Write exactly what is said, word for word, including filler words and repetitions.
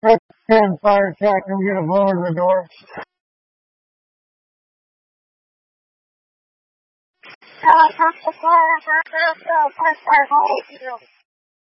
ten fire truck and we get a blower to the door. Uh,